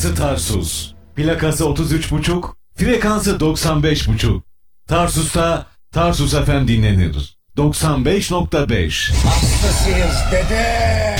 Burası Tarsus. Plakası 33,5, frekansı 95,5. Tarsus'ta Tarsus FM dinlenir. 95,5. Hastasıyız dede.